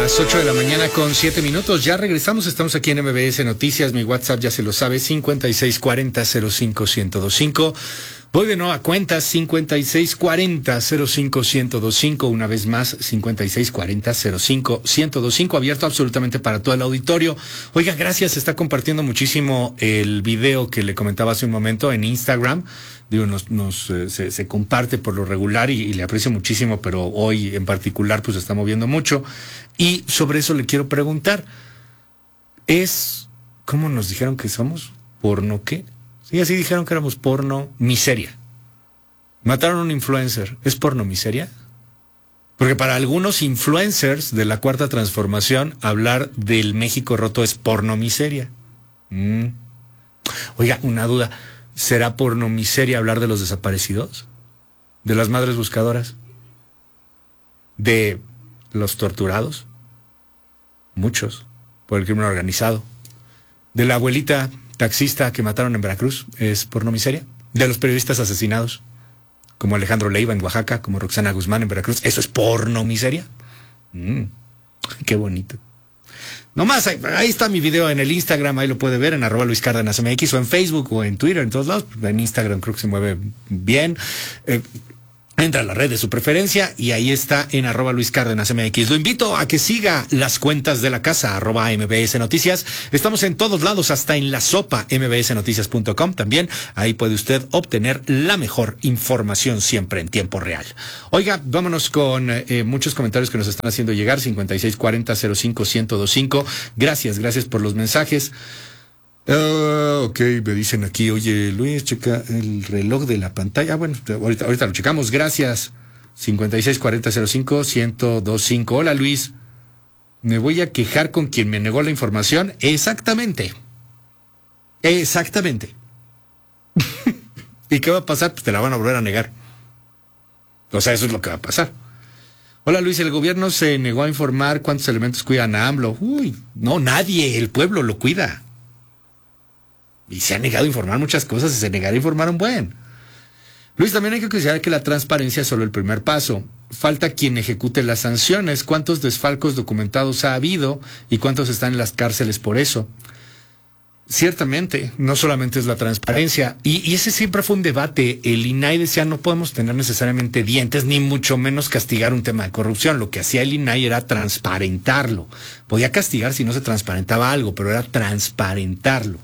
Las 8 de la mañana con 7 minutos. Ya regresamos, estamos aquí en MBS Noticias. Mi WhatsApp ya se lo sabe, 5640-05-1025. Voy de nueva cuenta, 5640-05-1025. Una vez más, 5640-05-1025. Abierto absolutamente para todo el auditorio. Oiga, gracias, se está compartiendo muchísimo el video que le comentaba hace un momento en Instagram. Digo, se comparte por lo regular y le aprecio muchísimo, pero hoy en particular pues se está moviendo mucho. Y sobre eso le quiero preguntar, ¿cómo nos dijeron que somos? ¿Porno qué? Sí, así dijeron que éramos porno miseria. Mataron a un influencer, ¿es porno miseria? Porque para algunos influencers de la Cuarta Transformación, hablar del México roto es porno miseria. Oiga, una duda. ¿Será porno miseria hablar de los desaparecidos? ¿De las madres buscadoras? ¿De los torturados? Muchos, por el crimen organizado. ¿De la abuelita taxista que mataron en Veracruz? ¿Es porno miseria? ¿De los periodistas asesinados? Como Alejandro Leiva en Oaxaca, como Roxana Guzmán en Veracruz. ¿Eso es porno miseria? Qué bonito. Nomás, ahí está mi video en el Instagram, ahí lo puede ver en @LuisCárdenasMX, o en Facebook o en Twitter, en todos lados. En Instagram creo que se mueve bien. Entra a la red de su preferencia y ahí está en @LuisCárdenasMX. Lo invito a que siga las cuentas de la casa, @MBS Noticias. Estamos en todos lados, hasta en la sopa, mbsnoticias.com también. Ahí puede usted obtener la mejor información siempre en tiempo real. Oiga, vámonos con muchos comentarios que nos están haciendo llegar, 5640-05-1025. Gracias por los mensajes. Ok, me dicen aquí, oye Luis, checa el reloj de la pantalla. Bueno, ahorita lo checamos, gracias. 5640-05-1025. Hola Luis, me voy a quejar con quien me negó la información. Exactamente. ¿Y qué va a pasar? Pues te la van a volver a negar. O sea, eso es lo que va a pasar. Hola Luis, el gobierno se negó a informar cuántos elementos cuidan a AMLO. Uy, no, nadie, el pueblo lo cuida. Y se ha negado a informar muchas cosas y se negará a informar un buen. Luis, también hay que considerar que la transparencia es solo el primer paso. Falta quien ejecute las sanciones. ¿Cuántos desfalcos documentados ha habido y cuántos están en las cárceles por eso? Ciertamente, no solamente es la transparencia. Y ese siempre fue un debate. El INAI decía, no podemos tener necesariamente dientes, ni mucho menos castigar un tema de corrupción. Lo que hacía el INAI era transparentarlo. Podía castigar si no se transparentaba algo, pero era transparentarlo.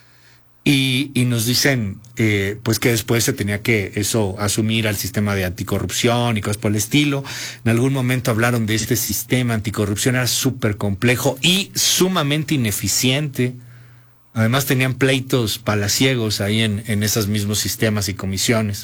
Y nos dicen pues que después se tenía que eso asumir al sistema de anticorrupción y cosas por el estilo. En algún momento hablaron de este sistema anticorrupción, era súper complejo y sumamente ineficiente. Además tenían pleitos palaciegos ahí en esos mismos sistemas y comisiones.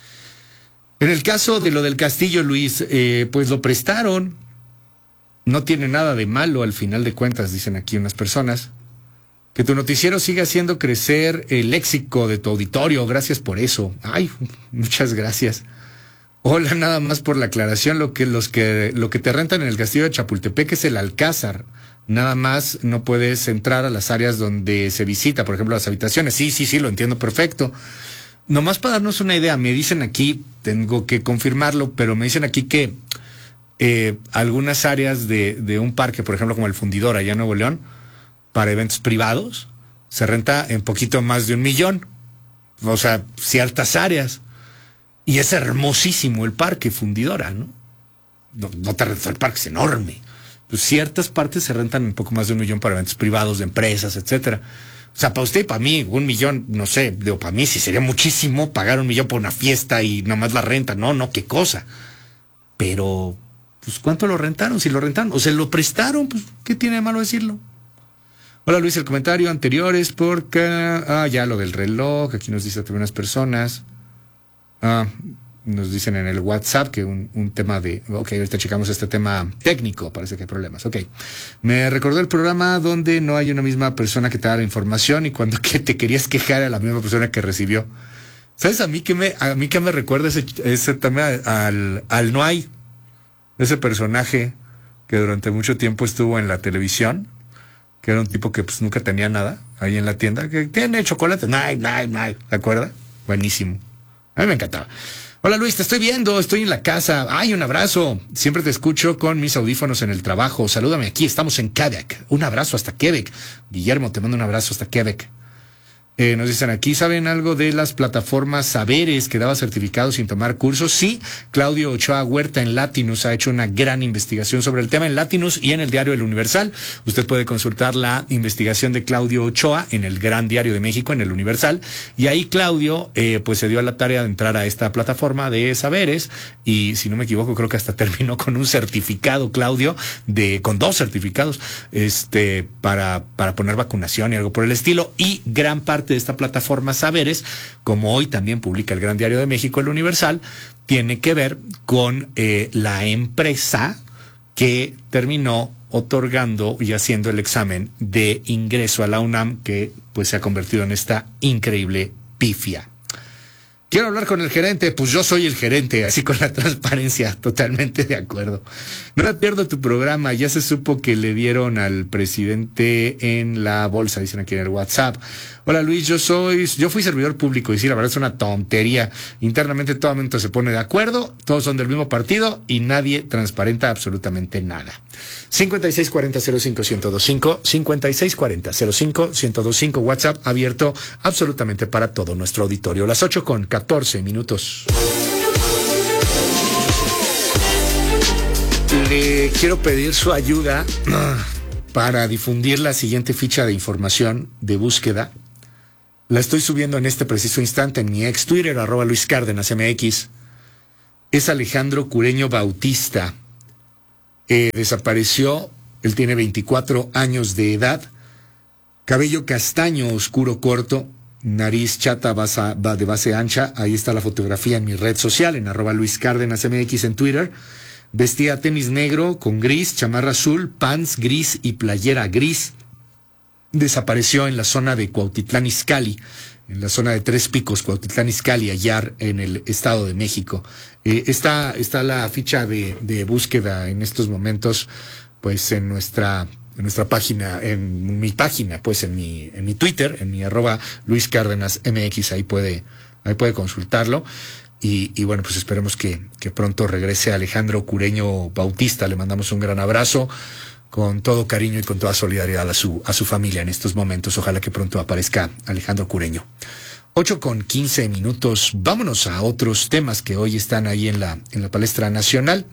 En el caso de lo del Castillo, Luis, pues lo prestaron. No tiene nada de malo al final de cuentas, dicen aquí unas personas. Que tu noticiero siga haciendo crecer el léxico de tu auditorio. Gracias por eso. Ay, muchas gracias. Hola, nada más por la aclaración. Lo que te rentan en el Castillo de Chapultepec es el Alcázar. Nada más no puedes entrar a las áreas donde se visita, por ejemplo, las habitaciones. Sí, lo entiendo perfecto. Nomás para darnos una idea, me dicen aquí, tengo que confirmarlo, pero me dicen aquí que algunas áreas de un parque, por ejemplo, como el Fundidor allá en Nuevo León, para eventos privados, se renta en poquito más de 1 millón. O sea, ciertas áreas. Y es hermosísimo el parque Fundidora, ¿no? No te rentó el parque, es enorme. Pues ciertas partes se rentan un poco más de 1 millón para eventos privados, de empresas, etcétera. O sea, para usted y para mí, 1 millón, no sé, digo, para mí sí sería muchísimo pagar 1 millón por una fiesta y nomás la renta. No, qué cosa. Pero, pues, ¿cuánto lo rentaron? Si lo rentaron, o se lo prestaron, pues, ¿qué tiene de malo decirlo? Hola Luis, el comentario anterior es porque... ya lo del reloj, aquí nos dice también unas personas. Nos dicen en el WhatsApp que un tema de... Ok, ahorita checamos este tema técnico, parece que hay problemas. Ok. Me recordó el programa donde no hay una misma persona que te da la información y cuando que te querías quejar a la misma persona que recibió. ¿Sabes a mí que me recuerda ese tema al No Hay? Ese personaje que durante mucho tiempo estuvo en la televisión, que era un tipo que pues nunca tenía nada ahí en la tienda, que tiene chocolate, no hay, ¿te acuerdas? Buenísimo. A mí me encantaba. Hola Luis, te estoy viendo, estoy en la casa. Ay, un abrazo. Siempre te escucho con mis audífonos en el trabajo. Salúdame aquí, estamos en Quebec. Un abrazo hasta Quebec. Guillermo, te mando un abrazo hasta Quebec. Nos dicen aquí, ¿saben algo de las plataformas Saberes que daba certificados sin tomar cursos? Sí, Claudio Ochoa Huerta en Latinus ha hecho una gran investigación sobre el tema en Latinus y en el diario El Universal. Usted puede consultar la investigación de Claudio Ochoa en el Gran Diario de México, en El Universal. Y ahí Claudio, pues se dio a la tarea de entrar a esta plataforma de Saberes y, si no me equivoco, creo que hasta terminó con un certificado, Claudio, con 2 certificados, para poner vacunación y algo por el estilo. Y gran parte de esta plataforma Saberes, como hoy también publica el Gran Diario de México, El Universal, tiene que ver con la empresa que terminó otorgando y haciendo el examen de ingreso a la UNAM, que pues se ha convertido en esta increíble pifia. Quiero hablar con el gerente, pues yo soy el gerente, así con la transparencia, totalmente de acuerdo. No me pierdo tu programa, ya se supo que le dieron al presidente en la bolsa, dicen aquí en el WhatsApp. Hola Luis, yo fui servidor público y sí, la verdad es una tontería. Internamente todo el mundo se pone de acuerdo, todos son del mismo partido y nadie transparenta absolutamente nada. 5640-05-1025, 5640-05-1025, WhatsApp abierto absolutamente para todo nuestro auditorio. Las 8:14. Le quiero pedir su ayuda para difundir la siguiente ficha de información de búsqueda. La estoy subiendo en este preciso instante en mi ex Twitter, @LuisCárdenasMX. Es Alejandro Cureño Bautista. Desapareció, él tiene 24 años de edad, cabello castaño oscuro corto, nariz chata de base ancha. Ahí está la fotografía en mi red social, en @LuisCárdenasMX en Twitter. Vestía tenis negro con gris, chamarra azul, pants gris y playera gris. Desapareció en la zona de Cuautitlán Izcalli, en la zona de Tres Picos, Cuautitlán Izcalli, allá en el Estado de México. Está la ficha de búsqueda en estos momentos, pues en nuestra página, en mi página, pues en mi Twitter, en mi @LuisCárdenasMX, ahí puede consultarlo. Y bueno, pues esperemos que pronto regrese Alejandro Cureño Bautista. Le mandamos un gran abrazo, con todo cariño y con toda solidaridad a su familia en estos momentos. Ojalá que pronto aparezca Alejandro Cureño. 8:15. Vámonos a otros temas que hoy están ahí en la palestra nacional.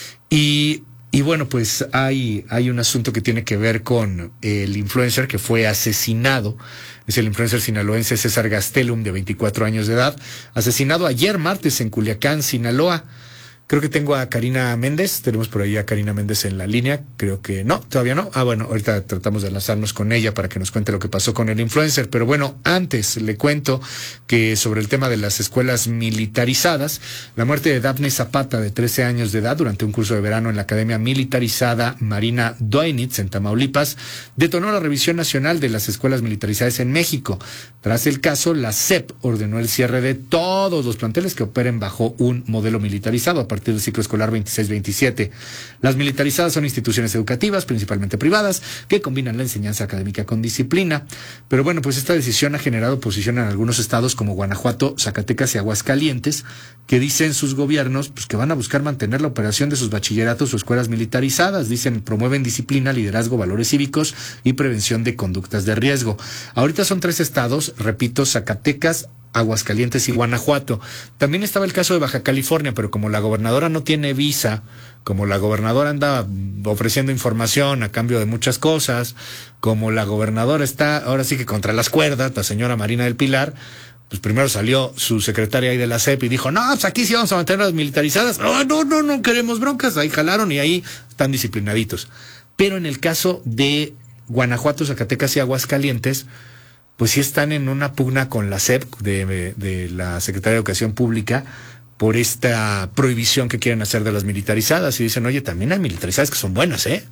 Y bueno, pues hay un asunto que tiene que ver con el influencer que fue asesinado. Es el influencer sinaloense César Gastelum, de 24 años de edad, asesinado ayer martes en Culiacán, Sinaloa. Creo que tengo a Karina Méndez, tenemos por ahí a Karina Méndez en la línea, creo que no, todavía no. Bueno, ahorita tratamos de enlazarnos con ella para que nos cuente lo que pasó con el influencer, pero bueno, antes le cuento que sobre el tema de las escuelas militarizadas, la muerte de Dafne Zapata, de 13 años de edad, durante un curso de verano en la Academia Militarizada Marina Doinitz, en Tamaulipas, detonó la revisión nacional de las escuelas militarizadas en México. Tras el caso, la SEP ordenó el cierre de todos los planteles que operen bajo un modelo militarizado a partir del ciclo escolar 26-27. Las militarizadas son instituciones educativas, principalmente privadas, que combinan la enseñanza académica con disciplina. Pero bueno, pues esta decisión ha generado oposición en algunos estados como Guanajuato, Zacatecas y Aguascalientes, que dicen sus gobiernos pues que van a buscar mantener la operación de sus bachilleratos o escuelas militarizadas. Dicen, promueven disciplina, liderazgo, valores cívicos y prevención de conductas de riesgo. Ahorita son 3 estados, repito, Zacatecas, Aguascalientes y Guanajuato. También estaba el caso de Baja California, pero como la gobernadora no tiene visa, como la gobernadora anda ofreciendo información a cambio de muchas cosas, como la gobernadora está ahora sí que contra las cuerdas, la señora Marina del Pilar, pues primero salió su secretaria ahí de la SEP y dijo, no, pues aquí sí vamos a mantener las militarizadas. Oh, no queremos broncas. Ahí jalaron y ahí están disciplinaditos. Pero en el caso de Guanajuato, Zacatecas y Aguascalientes, pues sí están en una pugna con la SEP de la Secretaría de Educación Pública por esta prohibición que quieren hacer de las militarizadas. Y dicen, oye, también hay militarizadas que son buenas, ¿eh?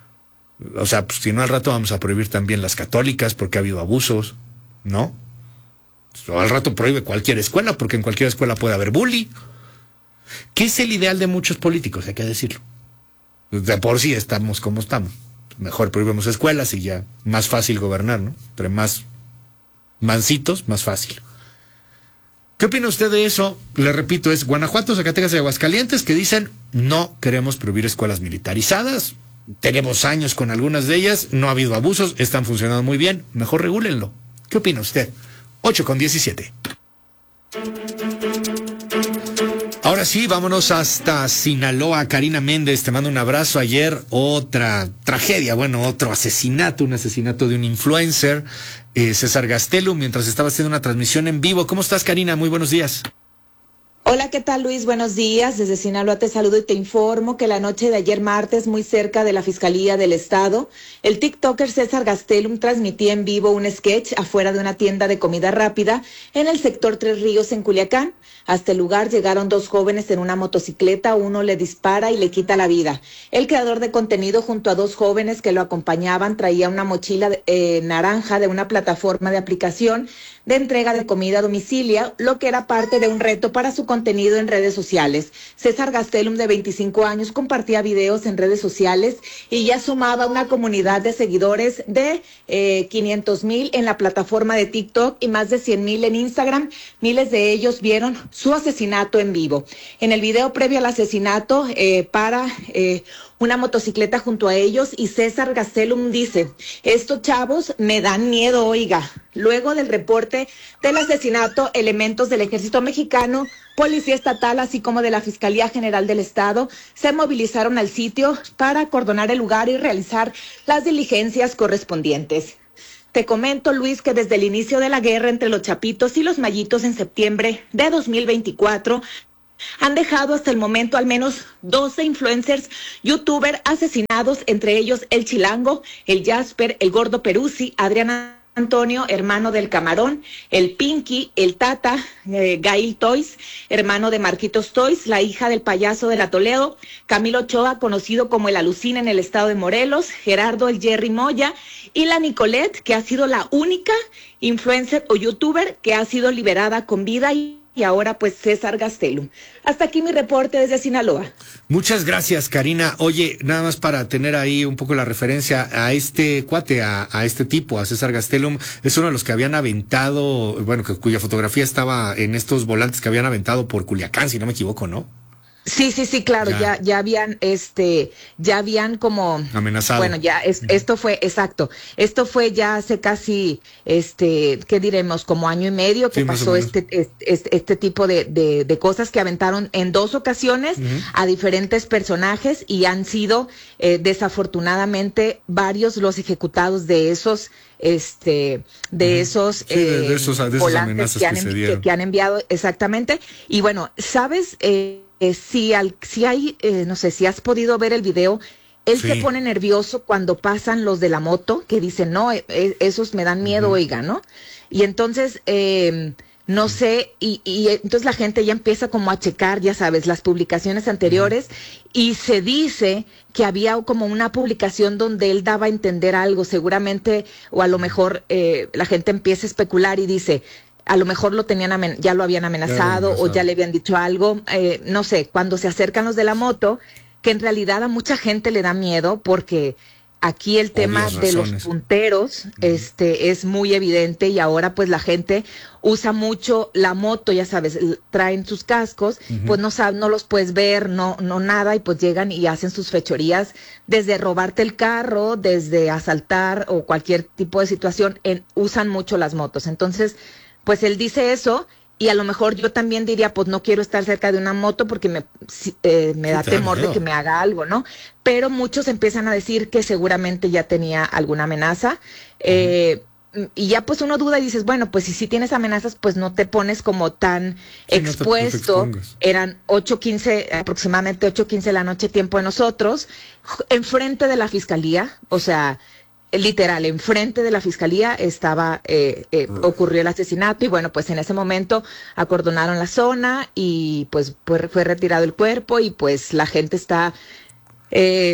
O sea, pues si no, al rato vamos a prohibir también las católicas porque ha habido abusos, ¿no? O al rato prohíbe cualquier escuela porque en cualquier escuela puede haber bully. ¿Qué es el ideal de muchos políticos? Hay que decirlo. De por sí estamos como estamos. Mejor prohibimos escuelas y ya más fácil gobernar, ¿no? Entre más mancitos, más fácil. ¿Qué opina usted de eso? Le repito, es Guanajuato, Zacatecas y Aguascalientes que dicen no queremos prohibir escuelas militarizadas. Tenemos años con algunas de ellas, no ha habido abusos, están funcionando muy bien, mejor regúlenlo. ¿Qué opina usted? 8:17. Ahora sí, vámonos hasta Sinaloa. Karina Méndez, te mando un abrazo. Ayer otra tragedia, otro asesinato, un asesinato de un influencer, César Gastelum, mientras estaba haciendo una transmisión en vivo. ¿Cómo estás, Karina? Muy buenos días. Hola, ¿qué tal, Luis? Buenos días. Desde Sinaloa te saludo y te informo que la noche de ayer martes, muy cerca de la Fiscalía del Estado, el TikToker César Gastelum transmitía en vivo un sketch afuera de una tienda de comida rápida en el sector Tres Ríos, en Culiacán. Hasta el lugar llegaron dos jóvenes en una motocicleta, uno le dispara y le quita la vida. El creador de contenido junto a dos jóvenes que lo acompañaban traía una mochila naranja de una plataforma de aplicación de entrega de comida a domicilio, lo que era parte de un reto para su contenido en redes sociales. César Gastelum, de 25 años, compartía videos en redes sociales y ya sumaba una comunidad de seguidores de 500,000 en la plataforma de TikTok y más de 100,000 en Instagram. Miles de ellos vieron su asesinato en vivo. En el video previo al asesinato, para una motocicleta junto a ellos, y César Gastelum dice: estos chavos me dan miedo, oiga. Luego del reporte del asesinato, elementos del Ejército Mexicano, Policía Estatal, así como de la Fiscalía General del Estado, se movilizaron al sitio para acordonar el lugar y realizar las diligencias correspondientes. Te comento, Luis, que desde el inicio de la guerra entre los Chapitos y los Mayitos en septiembre de 2024, han dejado hasta el momento al menos 12 influencers, youtubers asesinados, entre ellos el Chilango, el Jasper, el Gordo Peruzzi, Adriana Antonio, hermano del Camarón, el Pinky, el Tata, Gail Toys, hermano de Marquitos Toys, la hija del payaso de la Toledo, Camilo Ochoa, conocido como el Alucina en el estado de Morelos, Gerardo el Jerry Moya y la Nicolette, que ha sido la única influencer o youtuber que ha sido liberada con vida, y ahora pues César Gastelum. Hasta aquí mi reporte desde Sinaloa. Muchas gracias, Karina. Oye, nada más para tener ahí un poco la referencia a este cuate, a este tipo, a César Gastelum, es uno de los que habían aventado, cuya fotografía estaba en estos volantes que habían aventado por Culiacán, si no me equivoco, ¿no? Sí, claro, ya habían como amenazado. Bueno, esto fue ya hace casi, ¿qué diremos? Como año y medio que pasó este tipo de cosas que aventaron en dos ocasiones a diferentes personajes, y han sido desafortunadamente varios los ejecutados de esos volantes que han enviado, exactamente. Y bueno, ¿sabes? Si hay, no sé si has podido ver el video, él se pone nervioso cuando pasan los de la moto, que dicen, no, esos me dan miedo, oiga, ¿no? Y entonces, no sé, y entonces la gente ya empieza como a checar, ya sabes, las publicaciones anteriores, y se dice que había como una publicación donde él daba a entender algo, seguramente, o a lo mejor la gente empieza a especular y dice: a lo mejor ya lo habían amenazado o ya le habían dicho algo, no sé, cuando se acercan los de la moto, que en realidad a mucha gente le da miedo, porque aquí el tema de los punteros es muy evidente, y ahora pues la gente usa mucho la moto, ya sabes, traen sus cascos, pues no los puedes ver, no nada, y pues llegan y hacen sus fechorías, desde robarte el carro, desde asaltar o cualquier tipo de situación, usan mucho las motos. Entonces, pues él dice eso, y a lo mejor yo también diría, pues no quiero estar cerca de una moto porque me da temor de que me haga algo, ¿no? Pero muchos empiezan a decir que seguramente ya tenía alguna amenaza, y ya pues uno duda y dices, bueno, pues si tienes amenazas, pues no te pones como tan expuesto. No te eran 8:15, aproximadamente 8:15 de la noche, tiempo de nosotros, enfrente de la fiscalía, o sea, literal, enfrente de la fiscalía ocurrió el asesinato, y bueno, pues en ese momento acordonaron la zona y pues fue retirado el cuerpo, y pues la gente está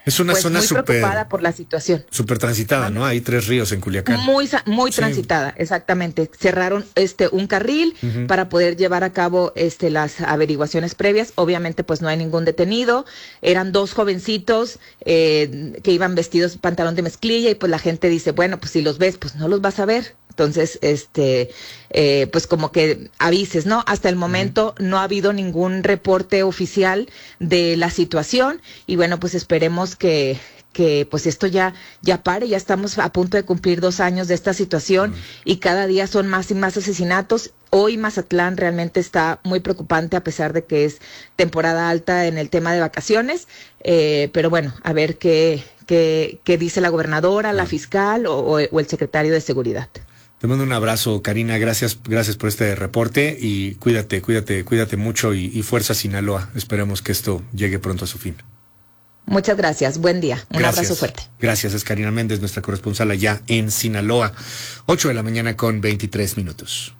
Es una pues, zona muy preocupada por la situación. súper transitada, ¿no? Hay 3 ríos en Culiacán. Muy transitada, exactamente. Cerraron un carril para poder llevar a cabo las averiguaciones previas. Obviamente, pues no hay ningún detenido. Eran 2 jovencitos que iban vestidos pantalón de mezclilla y pues la gente dice, bueno, pues si los ves, pues no los vas a ver. Entonces, pues como que avises, ¿no? Hasta el momento no ha habido ningún reporte oficial de la situación y bueno, pues esperemos que pues esto ya pare. Ya estamos a punto de cumplir 2 años de esta situación y cada día son más y más asesinatos. Hoy Mazatlán realmente está muy preocupante a pesar de que es temporada alta en el tema de vacaciones, pero bueno, a ver qué dice la gobernadora, la fiscal o el secretario de Seguridad. Te mando un abrazo, Karina, gracias por este reporte y cuídate mucho y fuerza Sinaloa. Esperemos que esto llegue pronto a su fin. Muchas gracias, buen día, un abrazo fuerte. Gracias, es Karina Méndez, nuestra corresponsal allá en Sinaloa. 8 de la mañana con 23 minutos.